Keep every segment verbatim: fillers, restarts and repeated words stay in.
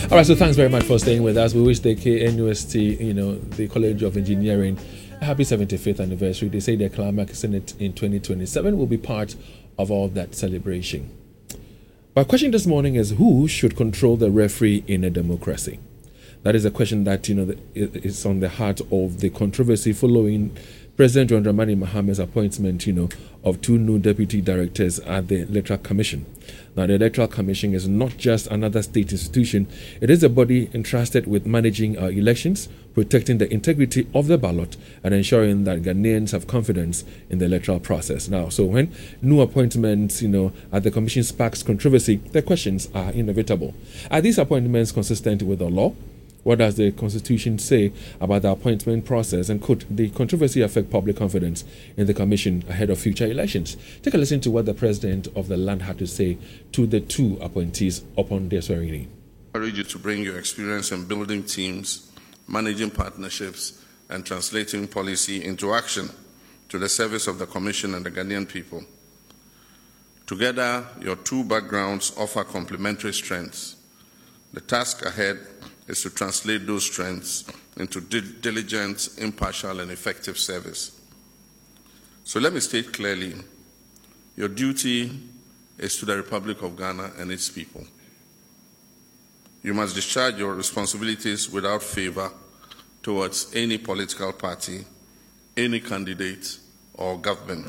All right, so thanks very much for staying with us. We wish the K N U S T, you know, the College of Engineering, a happy seventy-fifth anniversary. They say their climax in it in twenty twenty-seven will be part of all that celebration. My question this morning is, who should control the referee in a democracy? That is a question that, you know, is on the heart of the controversy following President John Dramani Mahame's appointment, you know, of two new deputy directors at the Electoral Commission. Now, the Electoral Commission is not just another state institution. It is a body entrusted with managing our elections, protecting the integrity of the ballot, and ensuring that Ghanaians have confidence in the electoral process. Now, so when new appointments, you know, at the Commission sparks controversy, the questions are inevitable. Are these appointments consistent with the law? What does the Constitution say about the appointment process, and could the controversy affect public confidence in the Commission ahead of future elections? Take a listen to what the President of the land had to say to the two appointees upon their swearing in. I urge you to bring your experience in building teams, managing partnerships, and translating policy into action to the service of the Commission and the Ghanaian people. Together, your two backgrounds offer complementary strengths. The task ahead is to translate those strengths into diligent, impartial, and effective service. So let me state clearly, your duty is to the Republic of Ghana and its people. You must discharge your responsibilities without favor towards any political party, any candidate, or government.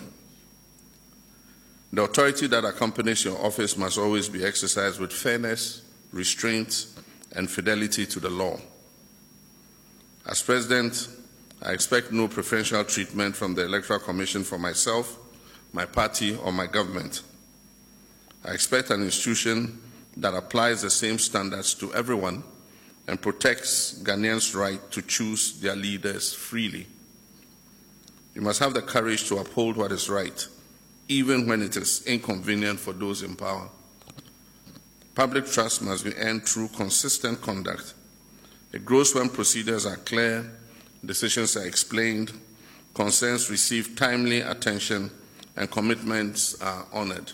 The authority that accompanies your office must always be exercised with fairness, restraint, and fidelity to the law. As President, I expect no preferential treatment from the Electoral Commission for myself, my party, or my government. I expect an institution that applies the same standards to everyone and protects Ghanaians' right to choose their leaders freely. You must have the courage to uphold what is right, even when it is inconvenient for those in power. Public trust must be earned through consistent conduct. It grows when procedures are clear, decisions are explained, concerns receive timely attention, and commitments are honored.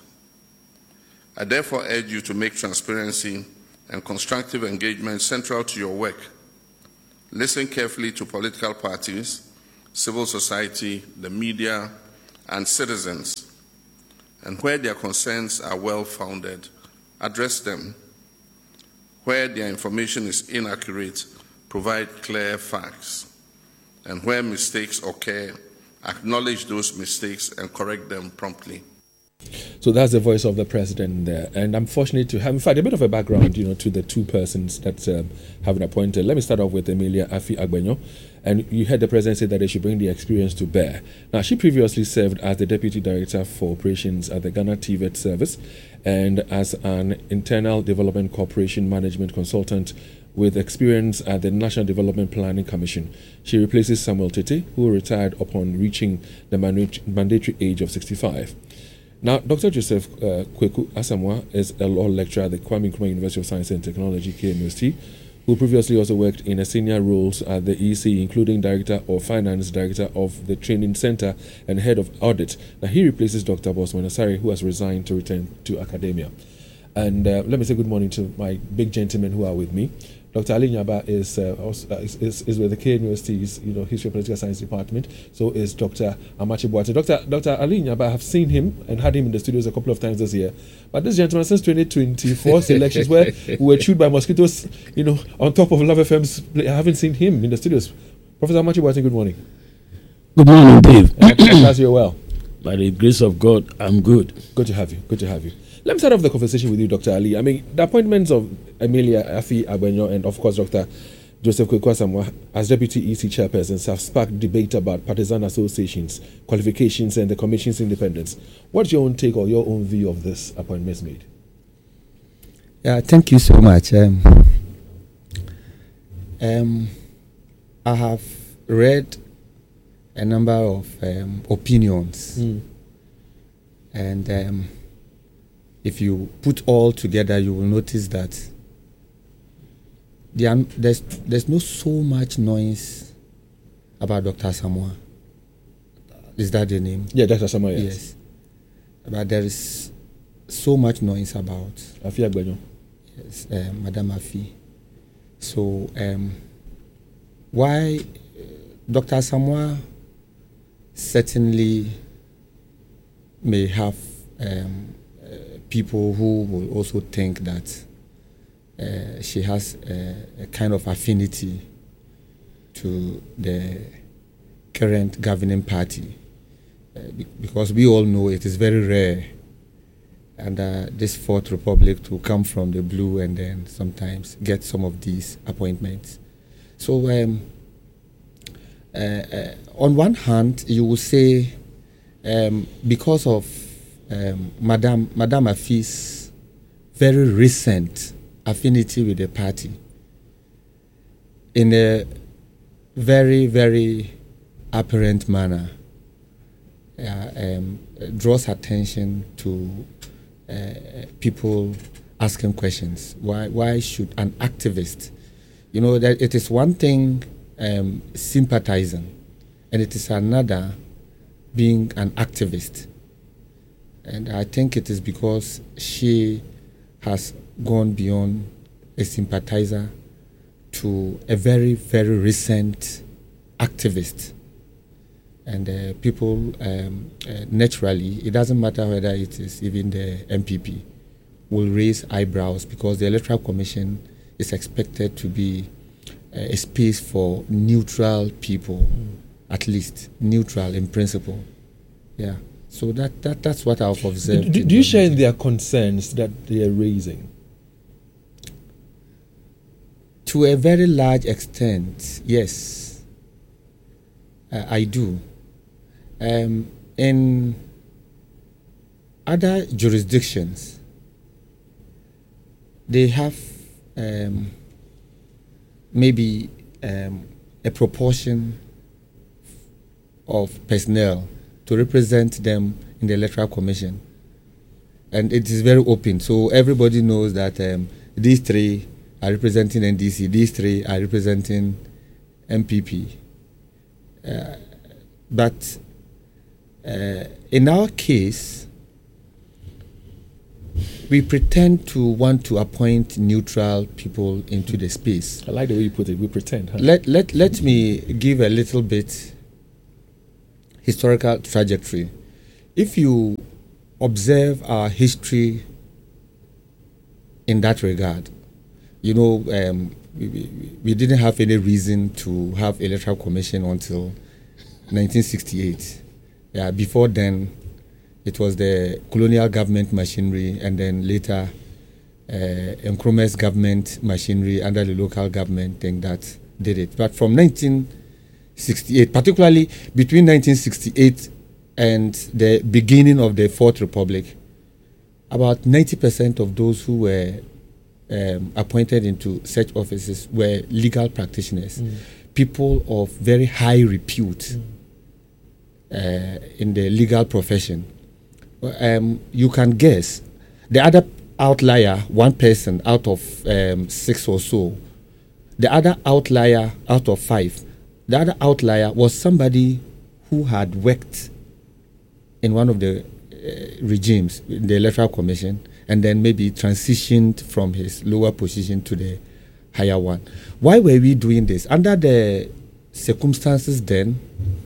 I therefore urge you to make transparency and constructive engagement central to your work. Listen carefully to political parties, civil society, the media, and citizens, and where their concerns are well-founded, address them. Where their information is inaccurate, provide clear facts. And where mistakes occur, acknowledge those mistakes and correct them promptly. So that's the voice of the President there. And I'm fortunate to have, in fact, a bit of a background, you know, to the two persons that um, have been appointed. Let me start off with Emilia Afi Agbenyo. And you heard the President say that they should bring the experience to bear. Now, she previously served as the Deputy Director for Operations at the Ghana T V E T Service and as an Internal Development Corporation Management Consultant with experience at the National Development Planning Commission. She replaces Samuel Tete, who retired upon reaching the mandatory age of sixty-five. Now, Doctor Joseph uh, Kweku Asamoah is a law lecturer at the Kwame Nkrumah University of Science and Technology, K N U S T, who previously also worked in a senior roles at the E C, including Director of Finance, Director of the Training Center, and Head of Audit. Now, he replaces Doctor Bosman Asari, who has resigned to return to academia. And uh, let me say good morning to my big gentlemen who are with me. Doctor Ali Nyaba is, uh, also, uh, is, is, is with the K N U S T's you know, History and Political Science Department. So is Doctor Amachi Boate. Doctor Doctor Ali Nyaba, I have seen him and had him in the studios a couple of times this year. But this gentleman, since twenty twenty-four elections, where we were chewed by mosquitoes, you know, on top of Love F M's, I haven't seen him in the studios. Professor Amachi Boate, good morning. Good morning, Dave. As you're well. By the grace of God, I'm good. Good to have you. Good to have you. Let me start off the conversation with you, Doctor Ali. I mean, the appointments of Emilia Afi Agbenyo and, of course, Doctor Joseph Kweku Asamoah as Deputy E C chairpersons have sparked debate about partisan associations, qualifications, and the Commission's independence. What's your own take or your own view of this appointments made? Yeah, thank you so much. Um, um, I have read a number of um, opinions, mm. and um, if you put all together, you will notice that there are, there's there's not so much noise about Doctor Asamoah. Is that the name? Yeah, Doctor Asamoah. Yes. yes. But there is so much noise about Afi Agbenyo. Yes, uh, Madam Afi. So um, why Doctor Asamoah certainly may have um, uh, people who will also think that uh, she has a, a kind of affinity to the current governing party, uh, be- because we all know it is very rare under this Fourth Republic to come from the blue and then sometimes get some of these appointments. So um, uh, uh, on one hand, you will say um, because of um, Madame, Madame Afi's very recent affinity with the party, in a very, very apparent manner, uh, um, draws attention to uh, people asking questions. Why, why should an activist, you know, that it is one thing um, sympathizing, and it is another being an activist. And I think it is because she has gone beyond a sympathizer to a very, very recent activist. And uh, people, um, uh, naturally, it doesn't matter whether it is even the M P P, will raise eyebrows because the Electoral Commission is expected to be uh, a space for neutral people, mm. at least neutral in principle. Yeah. So that, that that's what I've observed. Do, do you share in their concerns that they are raising? To a very large extent, yes, uh, I do. Um, in other jurisdictions, they have um, maybe um, a proportion of personnel to represent them in the Electoral Commission. And it is very open, so everybody knows that um, these three are representing N D C, these three are representing M P P. Uh, but uh, in our case, we pretend to want to appoint neutral people into the space. I like the way you put it, we pretend. Huh? Let, let, let me give a little bit historical trajectory. If you observe our history in that regard, you know, um, we, we, we didn't have any reason to have Electoral Commission until nineteen sixty-eight. Yeah, before then, it was the colonial government machinery, and then later, uh, Nkrumah's government machinery under the local government thing that did it. But from nineteen sixty-eight, particularly between nineteen sixty-eight and the beginning of the Fourth Republic, about ninety percent of those who were um, appointed into such offices were legal practitioners, mm. people of very high repute mm. uh, in the legal profession. Um, you can guess the other outlier, one person out of um, six or so, the other outlier out of five, the other outlier was somebody who had worked in one of the uh, regimes, in the Electoral Commission, and then maybe transitioned from his lower position to the higher one. Why were we doing this? Under the circumstances then,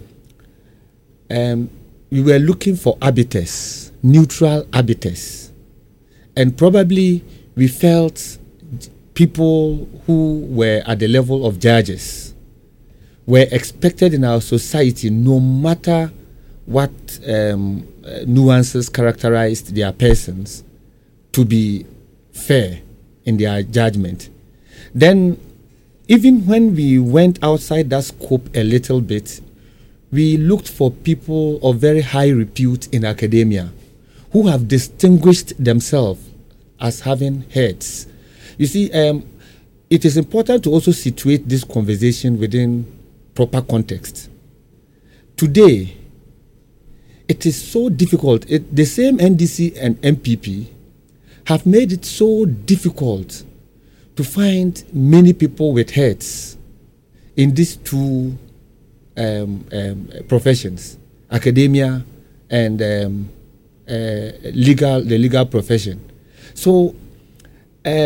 um, we were looking for arbiters, neutral arbiters. And probably we felt people who were at the level of judges were expected in our society, no matter what um, uh, nuances characterized their persons, to be fair in their judgment. Then, even when we went outside that scope a little bit, we looked for people of very high repute in academia who have distinguished themselves as having heads. You see, um, it is important to also situate this conversation within proper context. Today, it is so difficult. It, the same N D C and M P P have made it so difficult to find many people with heads in these two um, um, professions, academia and um, uh, legal, the legal profession. So um,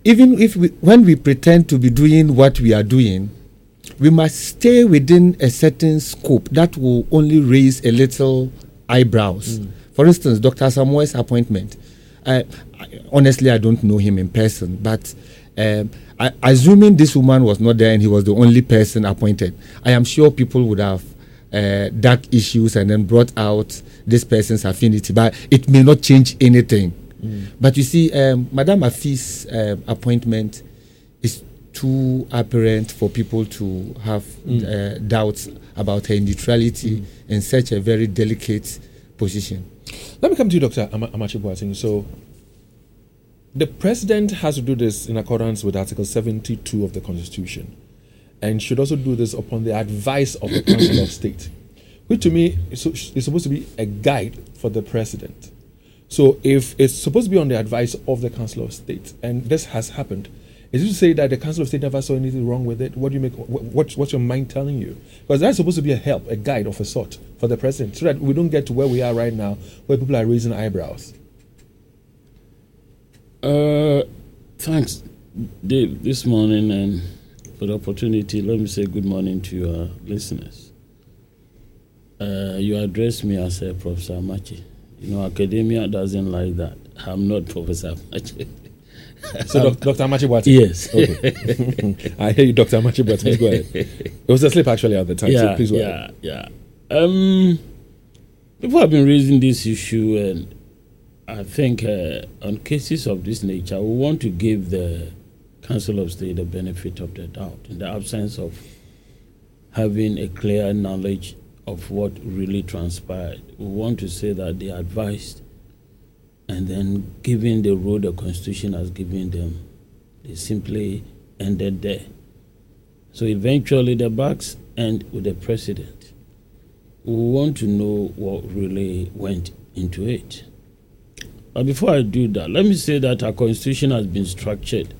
even if we, when we pretend to be doing what we are doing, we must stay within a certain scope that will only raise a little eyebrows. Mm. For instance, Doctor Samuel's appointment. Uh, I, honestly, I don't know him in person, but um, I, assuming this woman was not there and he was the only person appointed, I am sure people would have uh, dug issues and then brought out this person's affinity, but it may not change anything. Mm. But you see, um, Madame Afi's uh, appointment is too apparent for people to have mm. uh, doubts about her neutrality mm. in such a very delicate position. Let me come to you, Doctor Am- Amakye Boateng. So, the president has to do this in accordance with Article seventy-two of the Constitution, and should also do this upon the advice of the Council of State, which to me is supposed to be a guide for the president. So, if it's supposed to be on the advice of the Council of State, and this has happened, is it to say that the Council of State never saw anything wrong with it? What do you make? What, what's your mind telling you? Because that's supposed to be a help, a guide of a sort for the president, so that we don't get to where we are right now, where people are raising eyebrows. Uh, thanks, Dave, this morning, and for the opportunity. Let me say good morning to your listeners. Uh, you addressed me as a Professor Amakye. You know, academia doesn't like that. I'm not Professor Amakye. So, um, Doctor Amakye Boateng? Yes. Okay. I hear you, Doctor Amakye Boateng. Go ahead. It was a slip actually at the time, yeah, so please go yeah, ahead. Yeah, yeah. Um, people have been raising this issue, and I think uh, on cases of this nature, we want to give the Council of State the benefit of the doubt in the absence of having a clear knowledge of what really transpired. We want to say that they advised, and then given the role the Constitution has given them, they simply ended there. So eventually the bucks end with the president. We want to know what really went into it. But before I do that, let me say that our Constitution has been structured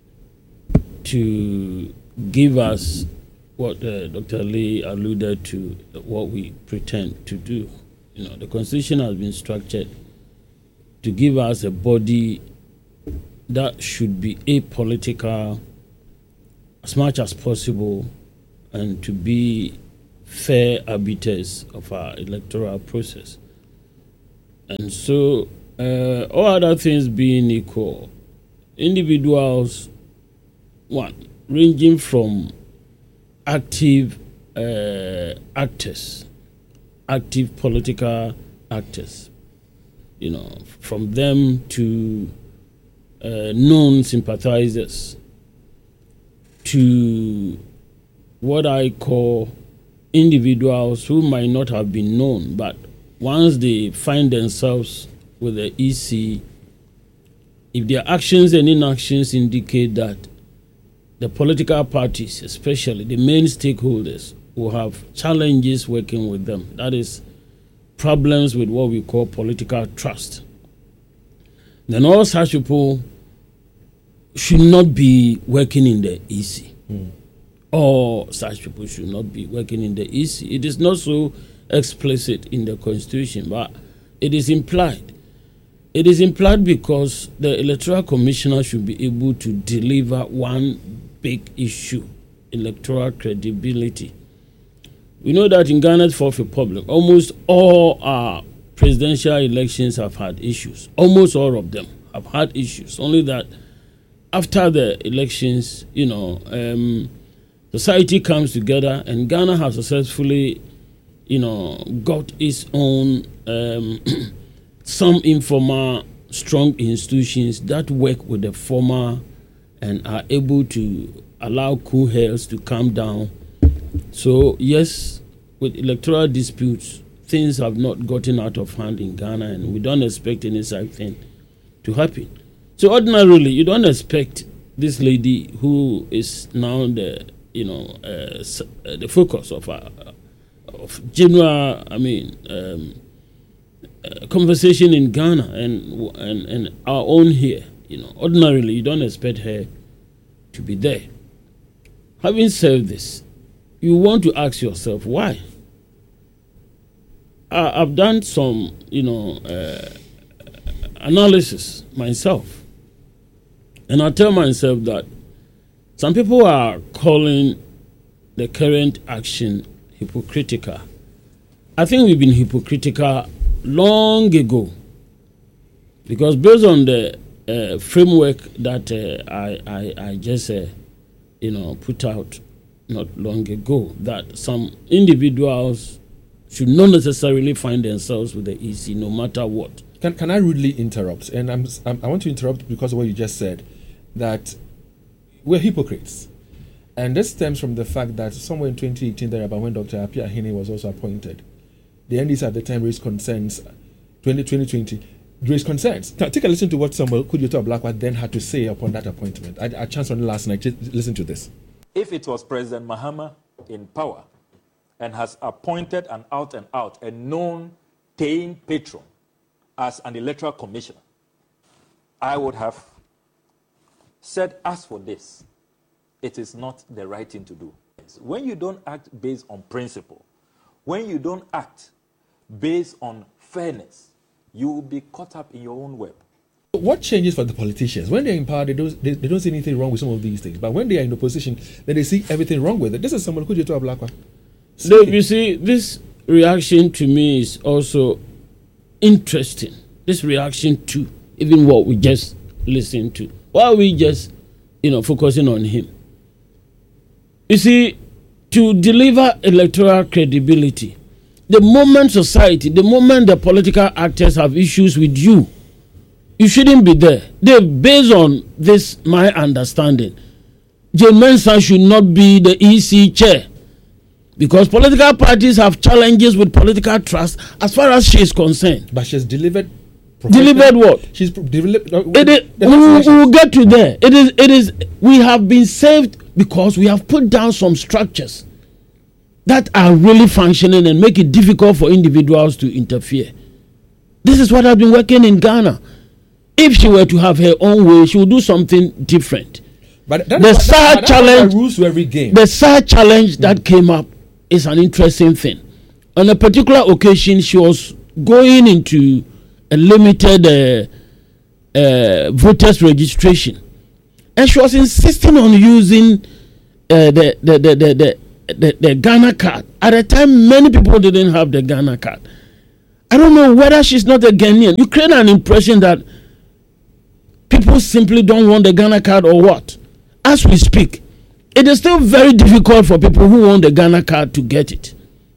to give us what uh, Doctor Lee alluded to, what we pretend to do. You know, the Constitution has been structured to give us a body that should be apolitical as much as possible and to be fair arbiters of our electoral process. And so, uh, all other things being equal, individuals, one, ranging from active uh, actors, active political actors, you know, from them to uh, known sympathizers, to what I call individuals who might not have been known, but once they find themselves with the E C, if their actions and inactions indicate that the political parties, especially the main stakeholders, will have challenges working with them, that is, problems with what we call political trust, then all such people should not be working in the E C. Mm. All such people should not be working in the E C. It is not so explicit in the Constitution, but it is implied. It is implied because the Electoral Commissioner should be able to deliver one big issue, electoral credibility. We know that in Ghana's Fourth Republic, almost all our presidential elections have had issues. Almost all of them have had issues. Only that after the elections, you know, um, society comes together, and Ghana has successfully, you know, got its own um, some informal, strong institutions that work with the formal and are able to allow cool heads to calm down. So yes, with electoral disputes, things have not gotten out of hand in Ghana, and we don't expect any such thing to happen. So ordinarily, you don't expect this lady who is now the, you know, uh, the focus of our, of general, I mean, um, uh, conversation in Ghana and, and and our own here. You know, ordinarily, you don't expect her to be there. Having said this, you want to ask yourself why. I, I've done some, you know, uh, analysis myself. And I tell myself that some people are calling the current action hypocritical. I think we've been hypocritical long ago, because based on the uh, framework that uh, I, I I just uh, you know put out not long ago, that some individuals should not necessarily find themselves with the E C no matter what. Can can I rudely interrupt? And I'm, I'm I want to interrupt because of what you just said, that we're hypocrites. And this stems from the fact that somewhere in twenty eighteen, there about when Doctor Appiah Ahene was also appointed, the N D C at the time raised concerns, twenty twenty, raised concerns. Now, take a listen to what Samuel Kudjeto Ablakwa then had to say upon that appointment. I had a chance on last night. Just listen to this. If it was President Mahama in power and has appointed an out and out, a known paying patron as an electoral commissioner, I would have said, as for this, it is not the right thing to do. When you don't act based on principle, when you don't act based on fairness, you will be caught up in your own web. What changes for the politicians? When they're in power, they don't, they, they don't see anything wrong with some of these things. But when they are in opposition, then they see everything wrong with it. This is Samuel Kudjeto Ablakwa. Dave, you see, this reaction to me is also interesting. This reaction to even what we just listened to. Why are we just, you know, focusing on him? You see, to deliver electoral credibility, the moment society, the moment the political actors have issues with you, you shouldn't be there. They, based on this, my understanding, Jane Mensah should not be the E C chair, because political parties have challenges with political trust as far as she is concerned. But she's delivered. Delivered what? She's delivered. Uh, it is, we will get to there. It is. It is. We have been saved because we have put down some structures that are really functioning and make it difficult for individuals to interfere. This is what has been working in Ghana. If she were to have her own way, she would do something different. But that the is, S A R that, challenge, the rules were regained. The S A R challenge mm. that came up is an interesting thing. On a particular occasion, she was going into a limited uh, uh, voters registration, and she was insisting on using uh, the, the, the, the, the, the, the Ghana card. At the time, many people didn't have the Ghana card. I don't know whether she's not a Ghanaian. You create an impression that people simply don't want the Ghana card or what. As we speak, it is still very difficult for people who want the Ghana card to get it.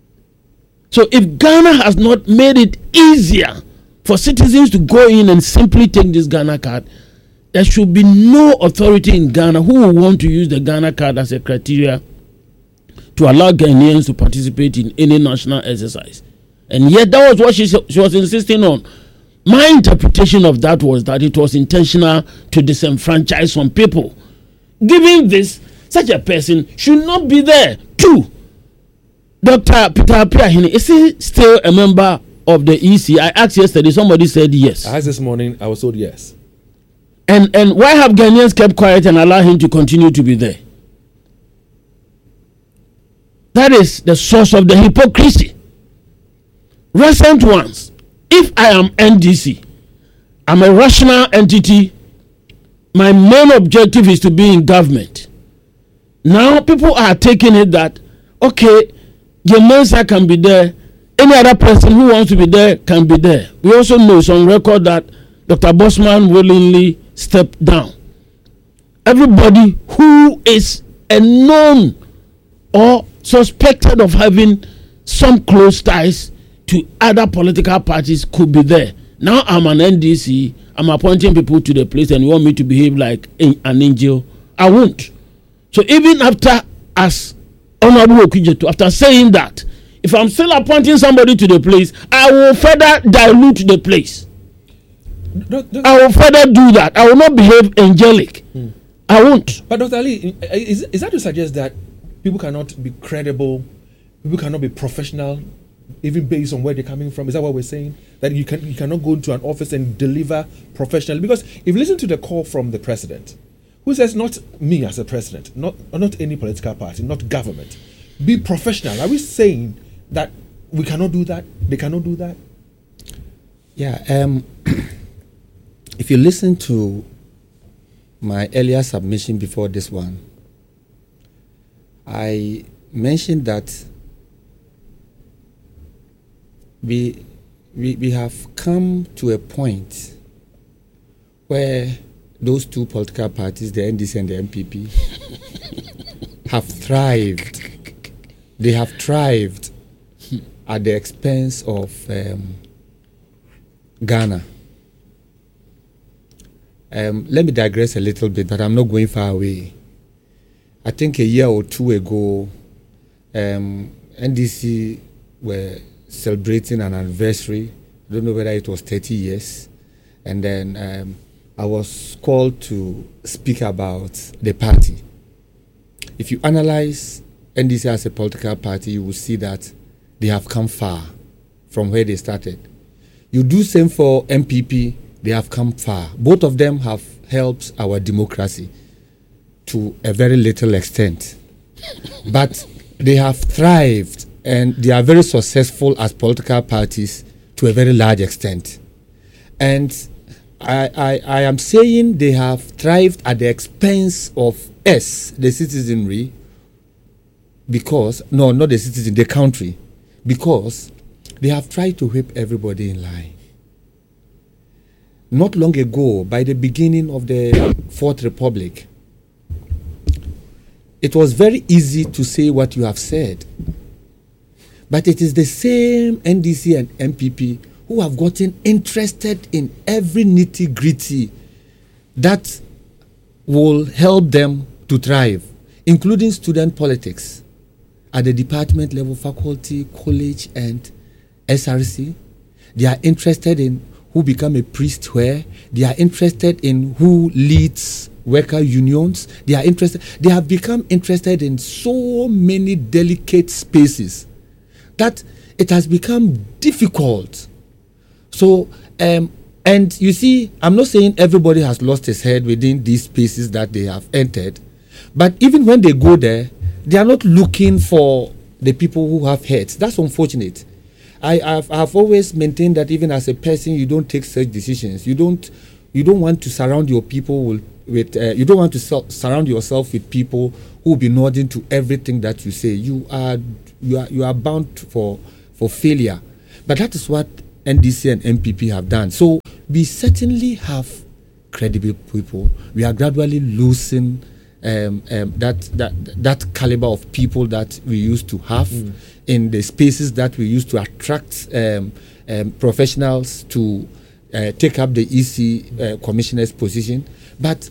So if Ghana has not made it easier for citizens to go in and simply take this Ghana card, there should be no authority in Ghana who will want to use the Ghana card as a criteria to allow Ghanaians to participate in any national exercise. And yet that was what she, she was insisting on. My interpretation of that was that it was intentional to disenfranchise some people. Given this, such a person should not be there. Two, Doctor Peter Appiah Ahene, is he still a member of the E C? I asked yesterday, somebody said yes. I asked this morning, I was told yes. And and why have Ghanaians kept quiet and allowed him to continue to be there? That is the source of the hypocrisy. Recent ones. If I am N D C, I'm a rational entity. My main objective is to be in government. Now people are taking it that, okay, Jane Mensah can be there. Any other person who wants to be there can be there. We also know it's on record that Doctor Bosman willingly stepped down. Everybody who is a known or suspected of having some close ties to other political parties could be there. Now I'm an N D C, I'm appointing people to the place and you want me to behave like an angel. I won't. So even after us, Honorable Okudjeto, after saying that, if I'm still appointing somebody to the place, I will further dilute the place. No, no, I will further do that. I will not behave angelic. Hmm. I won't. But Doctor Ali, is, is that to suggest that people cannot be credible, people cannot be professional, even based on where they're coming from? Is that what we're saying? That you can you cannot go into an office and deliver professionally? Because if you listen to the call from the president, who says not me as a president, not not any political party, not government, be professional. Are we saying that we cannot do that? They cannot do that? Yeah. Um, if you listen to my earlier submission before this one, I mentioned that we, we, we have come to a point where those two political parties, the N D C and the M P P, have thrived. They have thrived at the expense of um, Ghana. Um, let me digress a little bit, but I'm not going far away. I think a year or two ago, um, N D C were celebrating an anniversary. I don't know whether it was thirty years. And then um, I was called to speak about the party. If you analyze N D C as a political party, you will see that they have come far from where they started. You do same for M P P, they have come far. Both of them have helped our democracy to a very little extent. But they have thrived and they are very successful as political parties to a very large extent. And I, I, I am saying they have thrived at the expense of us, the citizenry, because, no, not the citizen, the country, because they have tried to whip everybody in line. Not long ago, by the beginning of the Fourth Republic, it was very easy to say what you have said. But it is the same N D C and M P P who have gotten interested in every nitty-gritty that will help them to thrive, including student politics at the department level, faculty, college, and S R C. They are interested in who become a priest where. They are interested in who leads worker unions. They are interested. They have become interested in so many delicate spaces that it has become difficult. So, um, and you see, I'm not saying everybody has lost his head within these spaces that they have entered, but even when they go there, they are not looking for the people who have heads. That's unfortunate. I have I've always maintained that even as a person, you don't take such decisions. You don't you don't want to surround your people with, with uh, you don't want to sur- surround yourself with people who will be nodding to everything that you say. You are you are you are bound for for failure. But that is what N D C and M P P have done. So we certainly have credible people. We are gradually losing um, um, that that that caliber of people that we used to have mm. in the spaces that we used to attract um, um, professionals to uh, take up the E C uh, commissioner's position. But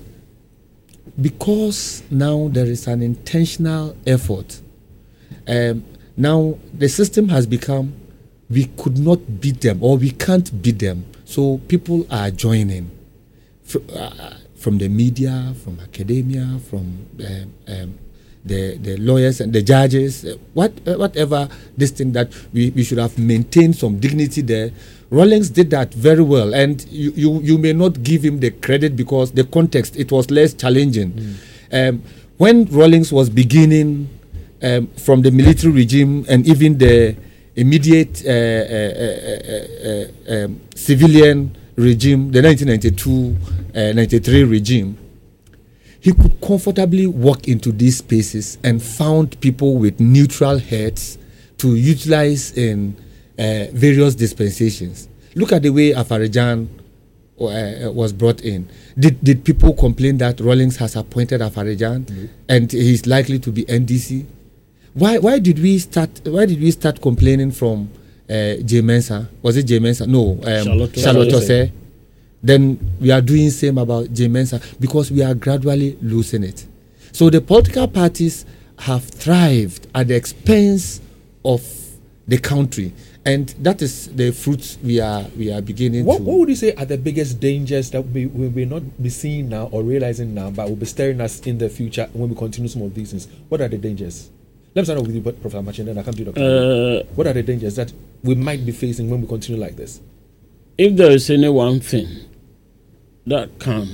because now there is an intentional effort, um, now the system has become, we could not beat them, or we can't beat them. So people are joining F- uh, from the media, from academia, from um, um, the the lawyers and the judges, uh, what uh, whatever this thing that we, we should have maintained some dignity there. Rawlings did that very well, and you, you, you may not give him the credit because the context, it was less challenging. Mm. Um, when Rawlings was beginning um, from the military regime and even the immediate uh, uh, uh, uh, uh, um, civilian regime, the nineteen ninety-two ninety-three regime, he could comfortably walk into these spaces and found people with neutral heads to utilize in uh, various dispensations. Look at the way Afarijan uh, was brought in. Did did people complain that Rawlings has appointed Afarijan mm-hmm. and he's likely to be N D C? Why why did we start why did we start complaining from uh, J Mensa? Was it J Mensa? No, um, Charlotte Osei. Then we are doing same about J Mensa because we are gradually losing it. So the political parties have thrived at the expense of the country, and that is the fruits we are we are beginning what, to. What would you say are the biggest dangers that we we will not be seeing now or realizing now, but will be staring us in the future when we continue some of these things? What are the dangers? Let me start off with you, Professor Machin, then I come to you, Doctor Uh, what are the dangers that we might be facing when we continue like this? If there is any one thing that can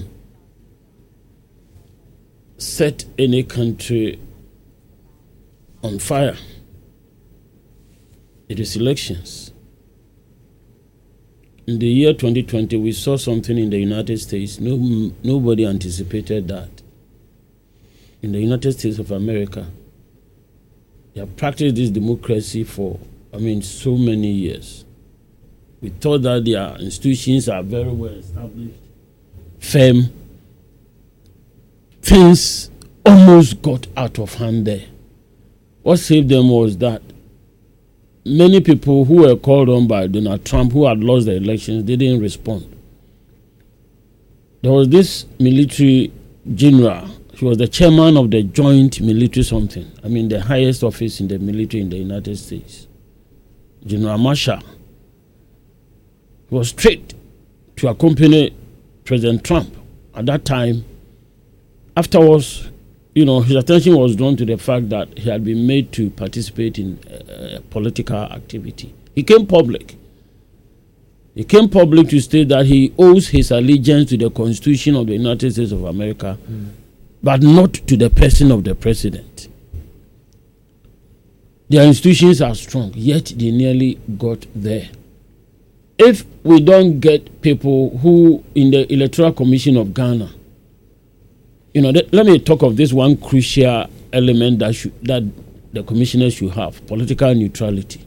set any country on fire, it is elections. in the year twenty twenty, we saw something in the United States. No, nobody anticipated that. In the United States of America, they have practiced this democracy for, I mean, so many years. We thought that their institutions are very well established, firm. Things almost got out of hand there. What saved them was that many people who were called on by Donald Trump, who had lost the elections, they didn't respond. There was this military general. He was the chairman of the joint military something. I mean, the highest office in the military in the United States. General Marshall. He was straight to accompany President Trump. At that time, afterwards, you know, his attention was drawn to the fact that he had been made to participate in uh, political activity. He came public. He came public to state that he owes his allegiance to the Constitution of the United States of America, mm. but not to the person of the president. Their institutions are strong, yet they nearly got there. If we don't get people who, in the Electoral Commission of Ghana, you know, th- let me talk of this one crucial element that should, that the commissioners should have: political neutrality.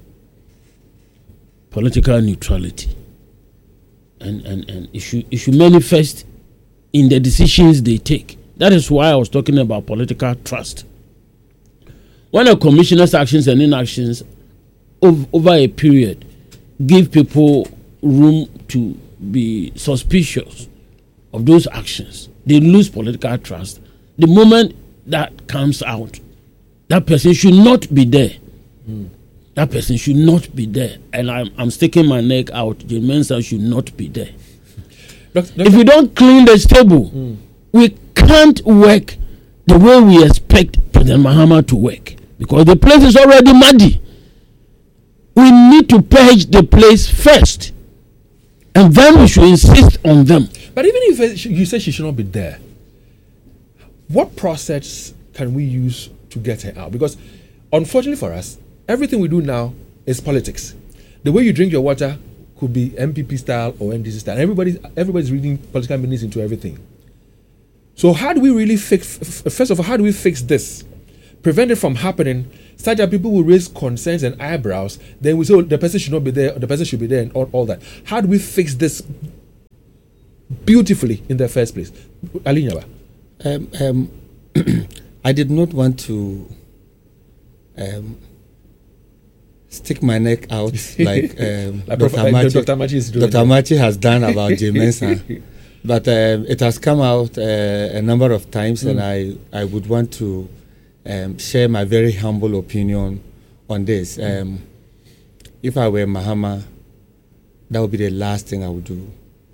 Political neutrality, and and and it should it should manifest in the decisions they take. That is why I was talking about political trust. When a commissioner's actions and inactions ov- over a period give people room to be suspicious of those actions, they lose political trust. The moment that comes out, that person should not be there. Mm. That person should not be there. And I'm, I'm sticking my neck out. Jane Mensah should not be there. Doctor, Doctor, if we don't clean the stable, mm. we can't work the way we expect President Mahama to work, because the place is already muddy. We need to purge the place first, and then we should insist on them. But even if you say she should not be there, what process can we use to get her out? Because unfortunately for us, everything we do now is politics. The way you drink your water could be M P P style or N D C style. Everybody's everybody's reading political meanings into everything. So how do we really fix? F- first of all, how do we fix this? Prevent it from happening, such that people will raise concerns and eyebrows. Then we say, oh, the person should not be there, or the person should be there, and all, all that. How do we fix this beautifully in the first place? Alinyaba. Um, um, I did not want to um, stick my neck out like, um, like Doctor Prof- Machi, Doctor Machi is doing. Doctor Machi has done about Jane Mensah. But um, it has come out uh, a number of times, mm. and I, I would want to um, share my very humble opinion on this. Mm. Um, if I were Mahama, that would be the last thing I would do.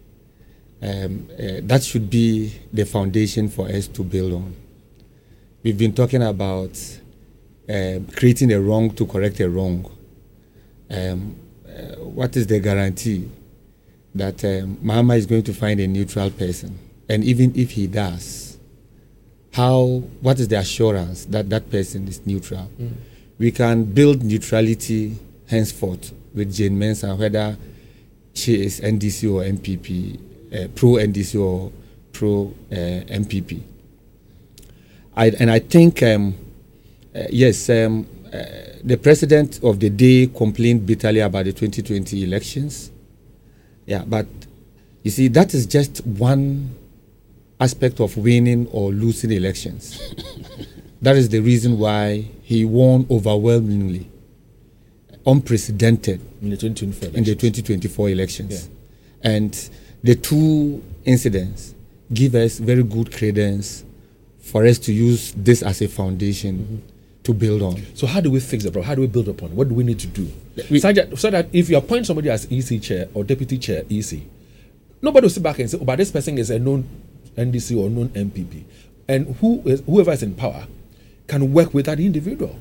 Um, uh, that should be the foundation for us to build on. We've been talking about uh, creating a wrong to correct a wrong. Um, uh, what is the guarantee that um, Mahama is going to find a neutral person? And even if he does, how? What is the assurance that that person is neutral? Mm. We can build neutrality henceforth with Jane Mensah, whether she is N D C or M P P, uh, pro-N D C or pro-M P P. I, and I think, um, uh, yes, um, uh, the president of the day complained bitterly about the twenty twenty elections. Yeah, but you see, that is just one aspect of winning or losing elections. That is the reason why he won overwhelmingly, unprecedented in the twenty twenty-four elections. In the twenty twenty-four elections. Yeah. And the two incidents give us very good credence for us to use this as a foundation mm-hmm. to build on. So how do we fix the problem? How do we build upon it? What do we need to do? We, so, that, so that if you appoint somebody as E C chair or deputy chair E C, nobody will sit back and say, oh, but this person is a known N D C or known M P P. And who is, whoever is in power can work with that individual.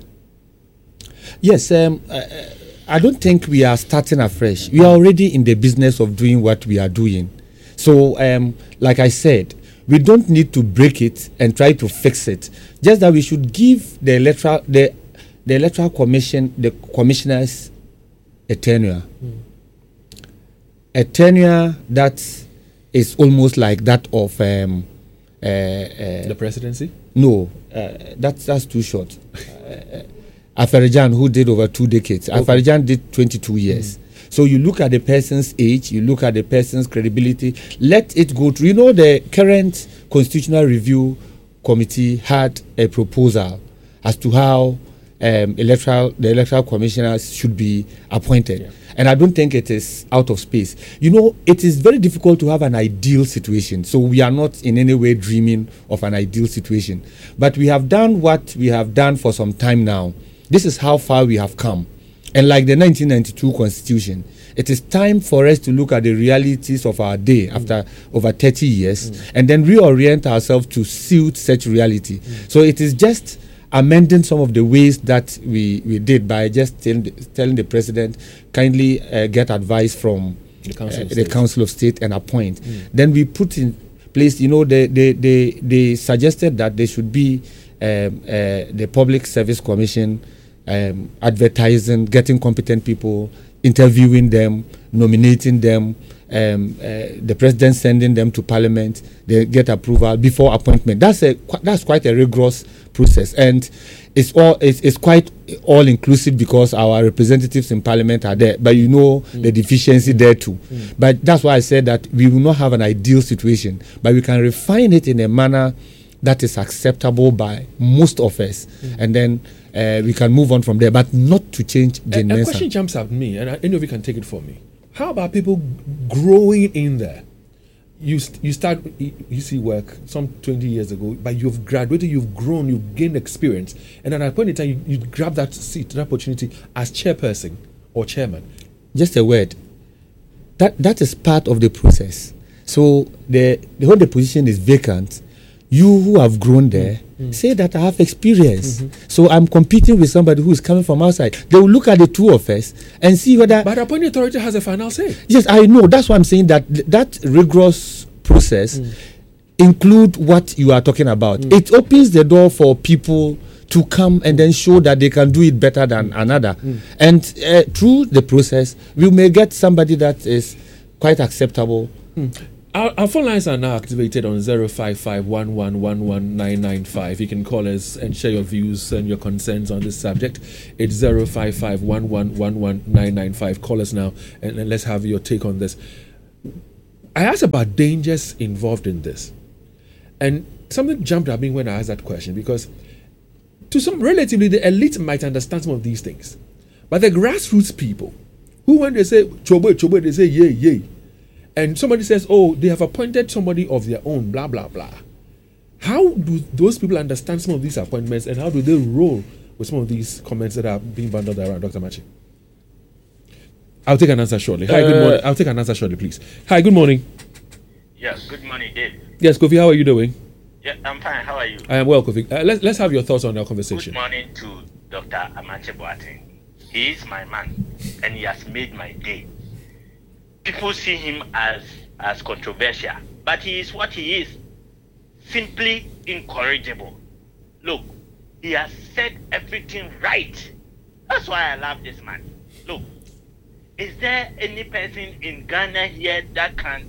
Yes, um, I, I don't think we are starting afresh. We are already in the business of doing what we are doing. So, um, like I said, we don't need to break it and try to fix it. Just that we should give the electoral the the electoral commission the commissioners a tenure. Mm. a tenure that is almost like that of um, uh, uh, the presidency. No, uh, that's that's too short. uh, Afarijan, who did over two decades, okay. Afarijan did twenty-two years. Mm. So you look at the person's age, you look at the person's credibility. Let it go through. You know, the current Constitutional Review Committee had a proposal as to how um, electoral the electoral commissioners should be appointed. Yeah. And I don't think it is out of space. You know, it is very difficult to have an ideal situation. So we are not in any way dreaming of an ideal situation. But we have done what we have done for some time now. This is how far we have come. And like the nineteen ninety-two Constitution, it is time for us to look at the realities of our day mm. after over thirty years mm. and then reorient ourselves to suit such reality. Mm. So it is just amending some of the ways that we, we did by just telling the, telling the president, kindly uh, get advice from the Council, uh, of, the State. Council of State and appoint. Mm. Then we put in place, you know, they, they, they, they suggested that there should be um, uh, the Public Service Commission um, advertising, getting competent people, interviewing them, nominating them, Um, uh, the president sending them to parliament, they get approval before appointment. That's a that's quite a rigorous process, and it's all it's, it's quite all inclusive because our representatives in parliament are there. But you know mm. the deficiency mm. there too. Mm. But that's why I said that we will not have an ideal situation, but we can refine it in a manner that is acceptable by most of us, mm. and then uh, we can move on from there. But not to change the A, a question jumps at me, and any of you can take it for me. How about people growing in there? You st- you start you see work some twenty years ago, but you've graduated, you've grown, you've gained experience, and at a point in time, you, you grab that seat, that opportunity as chairperson or chairman. Just a word. That that is part of the process. So the the whole the position is vacant. You who have grown there, mm. say that I have experience. Mm-hmm. So I'm competing with somebody who is coming from outside. They will look at the two of us and see whether. But the appointing authority has a final say. Yes, I know. That's why I'm saying that th- that rigorous process mm. include what you are talking about. Mm. It opens the door for people to come and then show that they can do it better than mm. another. Mm. And uh, through the process, we may get somebody that is quite acceptable. Mm. Our, our phone lines are now activated on zero five five one one one one nine nine five. You can call us and share your views and your concerns on this subject. It's zero five five one one one one nine nine five. Call us now and, and let's have your take on this. I asked about dangers involved in this. And something jumped at me when I asked that question, because to some, relatively, the elite might understand some of these things. But the grassroots people, who when they say, chobo, chobo, they say, yay, yay. And somebody says, oh, they have appointed somebody of their own, blah, blah, blah. How do those people understand some of these appointments, and how do they roll with some of these comments that are being bundled around, Doctor Machi? I'll take an answer shortly. Hi, uh, good morning. I'll take an answer shortly, please. Hi, good morning. Yes, good morning, Dave. Yes, Kofi, how are you doing? Yeah, I'm fine. How are you? I am well, Kofi. Uh, let's, let's have your thoughts on our conversation. Good morning to Doctor Amache Boateng. He is my man, and he has made my day. People see him as, as controversial, but he is what he is. Simply incorrigible. Look, he has said everything right. That's why I love this man. Look, is there any person in Ghana here that can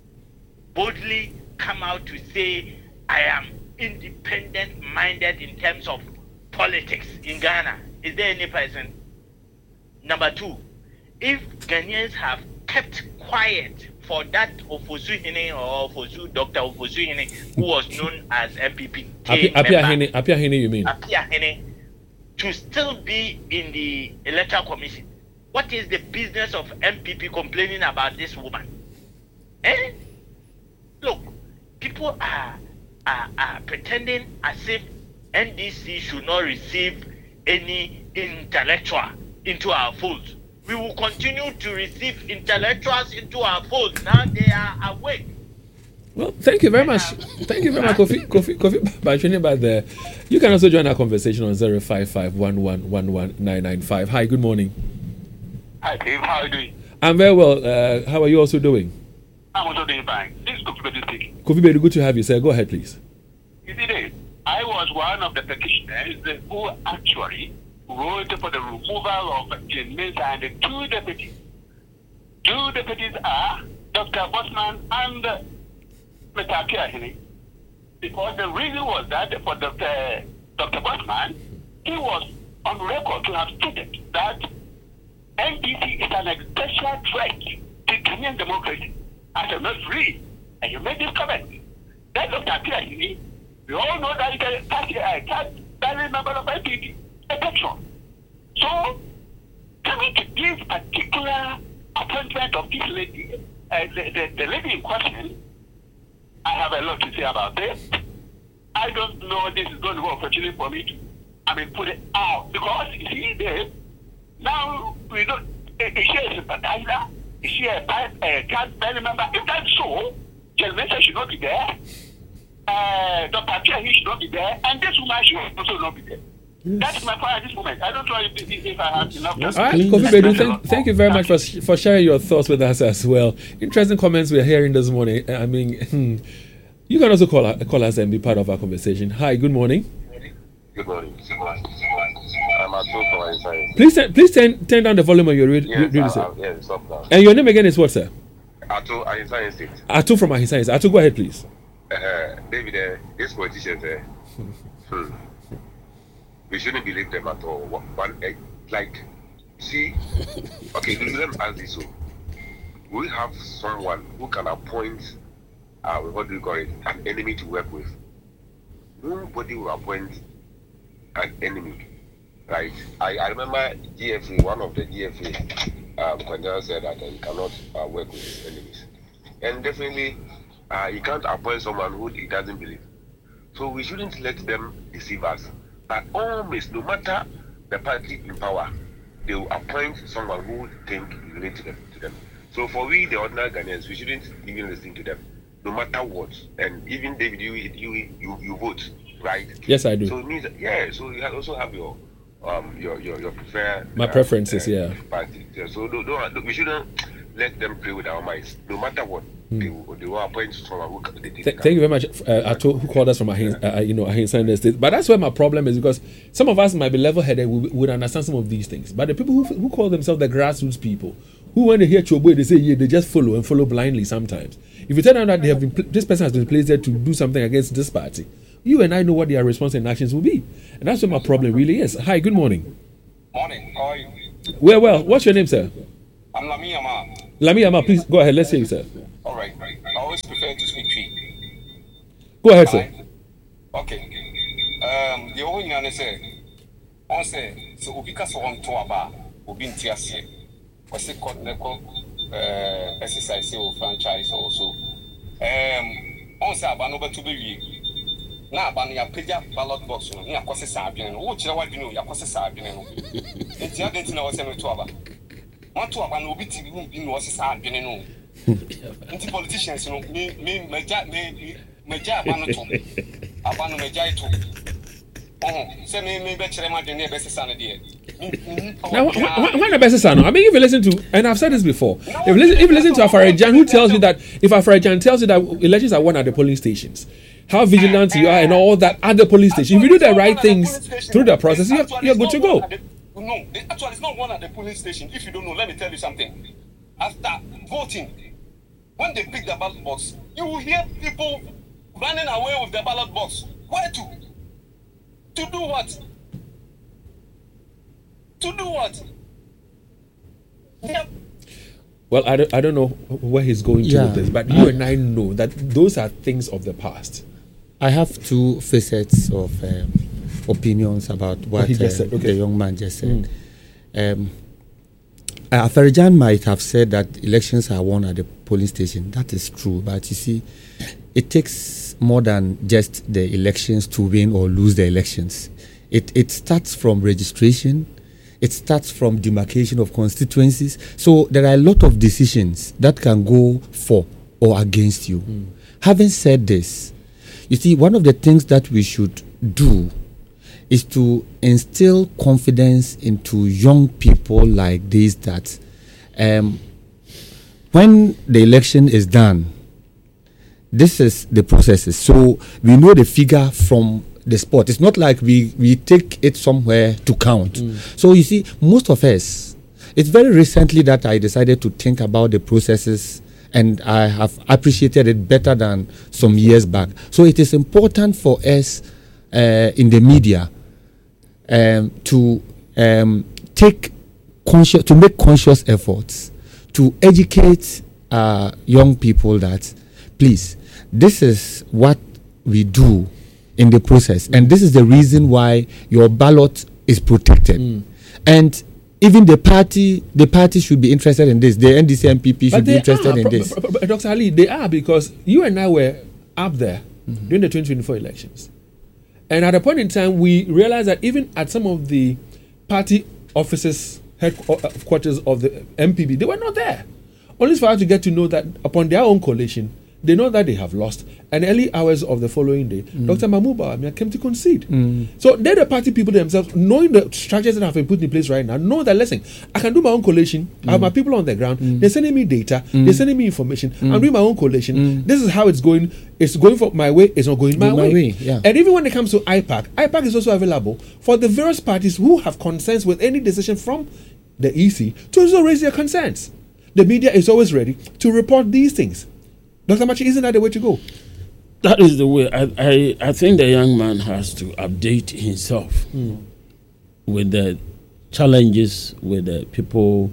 boldly come out to say, I am independent-minded in terms of politics in Ghana? Is there any person? Number two, if Ghanaians have kept quiet for that Ofosu-Hene or Ofosu, Doctor Ofosu-Hene, who was known as M P P Apia Hene, you mean? Apia Hene, to still be in the Electoral Commission. What is the business of M P P complaining about this woman? Eh? Look, people are, are, are pretending as if N D C should not receive any intellectual into our fold. We will continue to receive intellectuals into our fold. Now they are awake. Well, thank you very much. Thank you very much, Kofi. Kofi, Kofi, by joining by there. You can also join our conversation on zero five five one one one one nine nine five. Hi, good morning. Hi, Dave. How are you doing? I'm very well. Uh, how are you also doing? I'm also doing fine. This is Kofi Bedu speaking. Kofi Bedu, good to have you, sir. Go ahead, please. You see, Dave, I was one of the petitioners who actually wrote for the removal of Jane Mensah and the two deputies. Two deputies are Doctor Bosman and uh, Mister Akiahini. Because the reason was that for Doctor Doctor Bosman, he was on record to have stated that N D C is an existential threat to Kenyan democracy. I shall not free. And you made this comment. Then Doctor Akiahini, we all know that he's a party, a party member of N P P, a patron. So, coming to this particular appointment of this lady, uh, the, the, the lady in question, I have a lot to say about this. I don't know this is going to be an opportunity for me to, I mean, put it out. Because, you see, this, now, we don't, is she a sympathizer? Is she a, a cast family member? If that's so, Jelmesa should not be there. Uh, Doctor Akiahini should not be there. And this woman should also not be there. Yes. That's my point at this moment. I don't know if, if, if I have enough time. All right, Kofi Bedu, thank, thank you very much for for sharing your thoughts with us as well. Interesting comments we're hearing this morning. I mean, you can also call, call us and be part of our conversation. Hi, good morning. Good morning. Good morning. I'm Atu from Ahinsa. Please, turn, please turn, turn down the volume of your radio. Yes, radio uh, yes, stop now. And your name again is what, sir? Atu, Ahinsa State. Atu from Ahinsa. Atu, go ahead, please. Uh, David, uh, these politicians, uh, hmm, we shouldn't believe them at all. One, one uh, like, see, okay, let me ask this. So, we have someone who can appoint, uh, what do you call it, an enemy to work with. Nobody will appoint an enemy, right? I, I remember G F A, one of the G F A, um, Kwendel said that uh, you cannot uh, work with his enemies. And definitely, uh, you can't appoint someone who he doesn't believe. So we shouldn't let them deceive us. But always, no matter the party in power, they will appoint someone who think relate to them. To them. So for we, the ordinary Ghanaians, we shouldn't even listen to them, no matter what. And even David, you you you, you vote, right? Yes, I do. So it means that, yeah. So you also have your um your your, your preferred my uh, preferences, uh, yeah. Party. Yeah, so don't, don't, we shouldn't let them play with our minds, no matter what. Hmm. They, will, they will appoint someone who they, they Th- Thank you very much, uh, Ato, who called us from Ahin, uh, you know, Ahinsa State. But that's where my problem is, because some of us might be level-headed, we would understand some of these things. But the people who, who call themselves the grassroots people, who when they hear Chobo, they say, yeah, they just follow and follow blindly sometimes. If you tell them that they have been, pl- this person has been placed there to do something against this party, you and I know what their response and actions will be. And that's where my problem really is. Hi, good morning. Morning, how are you? Well, well, what's your name, sir? I'm Lami Ama. Lami Ama, please go ahead. Let's hear you, sir. All right, right. I always prefer to speak tree. Go ahead, sir. Okay. Um, the only thing I say, I say, so we can so on to about Ubin Tiasia. What's it called? Uh, exercise or franchise also. Um, on say about over to be now about your peja ballot box. You are causing Sabin. What you want to know? You are causing Sabin. It's the other thing I was saying to about. Want to about no bit in was Sabin. Anti politicians, you know, me, me, meja, me, meja, abano to, abano meja to. Oh, say me, me, better my the best son of the. Now, when the best son, I mean, if you listen to, and I've said this before, if you listen, if you listen to Afarajan, who tells you that if Afarajan tells you that elections are won at the polling stations, how vigilant you are and all that at the police station, if you do the right things through the process, you're, you're good to go. No, actually, it's not one at the polling station. If you don't know, let me tell you something. After voting, when they pick the ballot box, you will hear people running away with the ballot box. Where to? To do what? To do what? Yep. Well, I don't, I don't know where he's going to Yeah. with this, but you and I know that those are things of the past. I have two facets of um, opinions about what he just uh, said. Okay. the young man just said. Mm. Um, uh, Afarajan might have said that elections are won at the polling station. That is true, but you see, it takes more than just the elections to win or lose the elections. It it starts from registration. It starts from demarcation of constituencies. So there are a lot of decisions that can go for or against you. Mm. Having said this, you see, one of the things that we should do is to instill confidence into young people like this, that um, when the election is done, this is the processes. So we know the figure from the spot. It's not like we, we take it somewhere to count. Mm. So you see, most of us, it's very recently that I decided to think about the processes, and I have appreciated it better than some years back. So it is important for us uh, in the media um, to um, take conscious, to make conscious efforts to educate uh, young people that, please, this is what we do in the process, mm. and this is the reason why your ballot is protected. Mm. And even the party, the party should be interested in this. The N D C M P P should be interested are, in pro- this. Pro- pro- Doctor Ali, they are, because you and I were up there mm-hmm. during the twenty twenty-four elections. And at a point in time, we realized that even at some of the party offices, headquarters of the M P P, they were not there. Only for us to get to know that upon their own coalition, they know that they have lost. And early hours of the following day, mm. Doctor Mahmoud Bawumia came to concede. Mm. So they're the party people themselves, knowing the structures that have been put in place right now, know that, listen, I can do my own coalition. Mm. I have my people on the ground. Mm. They're sending me data. Mm. They're sending me information. Mm. I'm doing my own coalition. Mm. This is how it's going. It's going for my way. It's not going my, my way. way yeah. And even when it comes to I PAC, I PAC is also available for the various parties who have concerns with any decision from the E C to also raise their concerns. The media is always ready to report these things. Doctor Machi, isn't that the way to go? That is the way. I, I, I think the young man has to update himself mm. with the challenges, with the people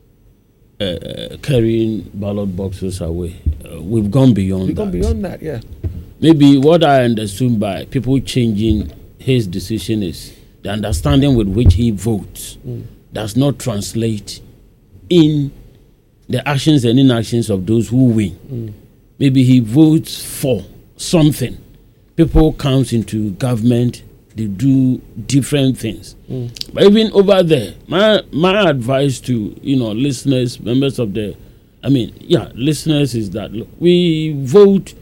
uh, carrying ballot boxes away. Uh, we've gone beyond We've that. gone beyond that, yeah. Maybe what I understood by people changing his decision is the understanding with which he votes mm. does not translate in the actions and inactions of those who win. Mm. Maybe he votes for something. People comes into government, they do different things. Mm. But even over there, my my advice to, you know, listeners, members of the, I mean, yeah, listeners is that, look, we vote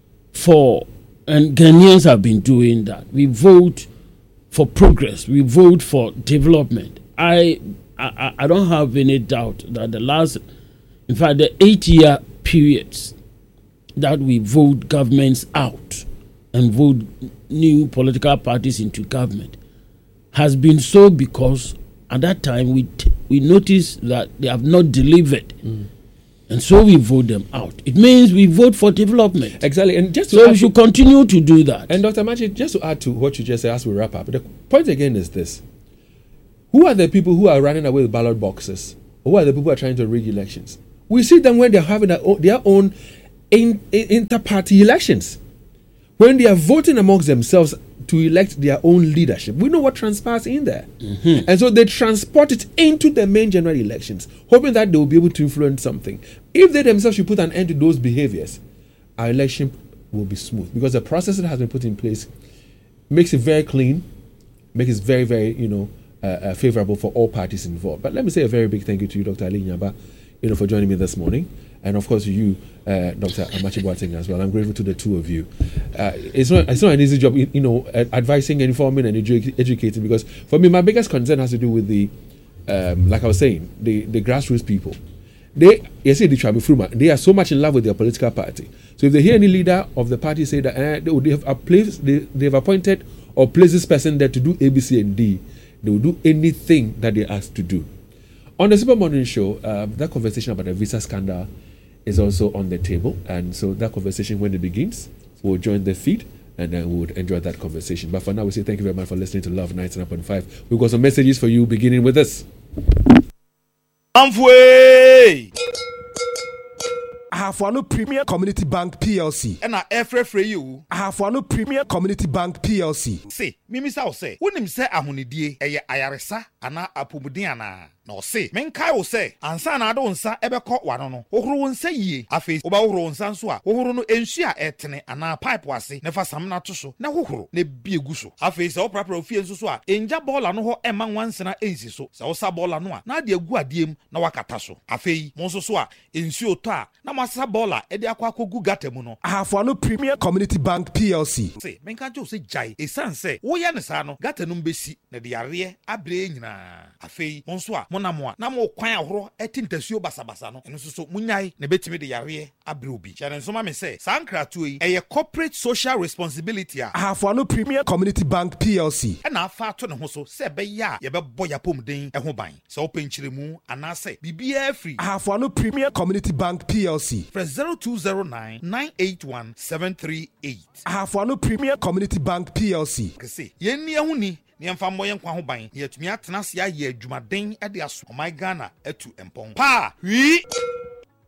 for, and Ghanaians have been doing that. We vote for progress. We vote for development. I I, I don't have any doubt that the last, in fact, the eight-year periods that we vote governments out and vote new political parties into government has been so because at that time we t- we noticed that they have not delivered, mm. and so we vote them out. It means we vote for development. Exactly, and just to so we should to, continue to do that. And Doctor Machi, just to add to what you just said as we wrap up, the point again is this: who are the people who are running away with ballot boxes? Who are the people who are trying to rig elections? We see them when they're having their own, their own in, in, inter-party elections, when they are voting amongst themselves to elect their own leadership. We know what transpires in there. Mm-hmm. And so they transport it into the main general elections, hoping that they will be able to influence something. If they themselves should put an end to those behaviors, our election will be smooth, because the process that has been put in place makes it very clean, makes it very, very, you know, uh, uh, favorable for all parties involved. But let me say a very big thank you to you, Doctor Ali Nyaba, you know, for joining me this morning. And of course, you, uh, Doctor Amachi Boateng, as well. I'm grateful to the two of you. Uh, it's not it's not an easy job, you know, advising, informing, and edu- educating. Because for me, my biggest concern has to do with the, um, like I was saying, the, the grassroots people. They, you see, the Trabifruma, they are so much in love with their political party. So if they hear any leader of the party say that uh, they, they have a place, they they've appointed or placed this person there to do A, B, C, and D, they will do anything that they ask to do. On the Super Morning Show, um, that conversation about the visa scandal is also on the table. And so that conversation, when it begins, we'll join the feed and then we would enjoy that conversation. But for now, we say thank you very much for listening to Love ninety-nine point five. We've got some messages for you, beginning with this. Amfwe! Ahafwano Premier Community Bank P L C. And I every free you. Ahafwano Premier Community Bank P L C. Say, Mimi Sao say, when him say ahunidie, eye ayaresa, ana apumudiana. No say, menkai will say, ansa na do nsa ebeko wanono. Ohuru nsa ye. Afi, oba ohuru nsa nso a, ohuru no enhia etene ana pipe wase, nefa sam na to so, na ohuru ne bie gu so. Afi se oprapra ofie nso so a, enja bola no ho ema nwansena ensi so. Se osa bola no a, na de agu adiem na wakata so. Afi, mo nso so a, ensuo to a, na masa bola e de akwa akogu gata mu no Ahafo Premier Community Bank P L C say menka jo say jai esan say wo ye ne sa no gata no mbesi na de yare abre nyina afei monso a monamo a na mo kwan ahoro etintasuo basabasa no eno so so munyai na betimi de yare abre obi chane nso ma me say sankratu yi eye corporate social responsibility a Ahafo Premier Community Bank P L C e na afa to ne ho so se be ya ye be boya pomden e ho ban se openchire mu ana say bibia free Ahafo Premier Community Bank P L C press zero two zero nine nine eight one seven three eight Ahafo Premier Community Bank P L C kese yenni ehuni ni emfa moye nkwa ho ban ye tumi atena se aye adwumaden e de aso my Ghana etu empon pa wi